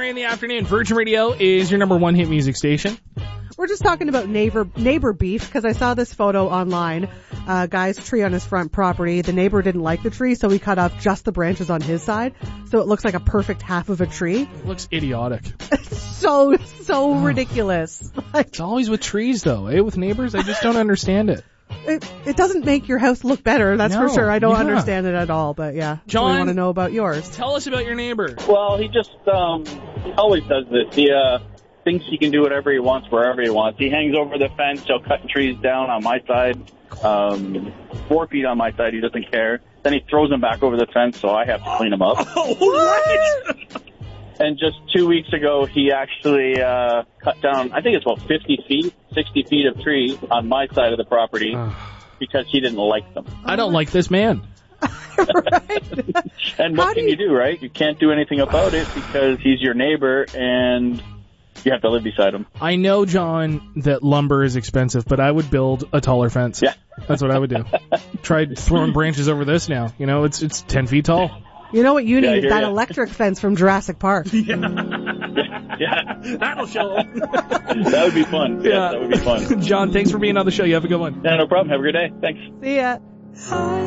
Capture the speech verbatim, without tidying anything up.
Ray in the afternoon. Virgin Radio is your number one hit music station. We're just talking about neighbor neighbor beef because I saw this photo online. Uh, guy's tree on his front property. The neighbor didn't like the tree, so he cut off just the branches on his side. So it looks like a perfect half of a tree. It looks idiotic. It's so, so ridiculous. Like, it's always with trees, though, eh? With neighbors, I just don't understand it. It, it doesn't make your house look better, that's no, for sure. I don't yeah. understand it at all, but yeah. John, I want to know about yours. Tell us about your neighbor. Well, he just um, always does this. He uh, thinks he can do whatever he wants, wherever he wants. He hangs over the fence. He'll cut trees down on my side, um, four feet on my side. He doesn't care. Then he throws them back over the fence, so I have to clean them up. Oh, what? And just two weeks ago, he actually uh, cut down, I think it's about fifty feet, sixty feet of tree on my side of the property because he didn't like them. I don't like this man. Right. And what How can do you do, right? You can't do anything about it because he's your neighbor and you have to live beside him. I know, John, that lumber is expensive, but I would build a taller fence. Yeah. That's what I would do. Try throwing branches over this now. You know, it's it's ten feet tall. You know what you Yeah, I need? hear That ya. electric fence from Jurassic Park. Yeah. That'll show him. That would be fun. Yeah, Yeah. that would be fun. John, thanks for being on the show. You have a good one. Yeah, no problem. Have a good day. Thanks. See ya.